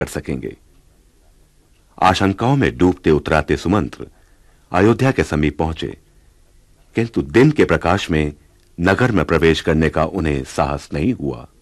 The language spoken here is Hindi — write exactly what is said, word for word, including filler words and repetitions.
कर सकेंगे। आशंकाओं में डूबते उतराते सुमंत्र अयोध्या के समीप पहुंचे, किंतु दिन के प्रकाश में नगर में प्रवेश करने का उन्हें साहस नहीं हुआ।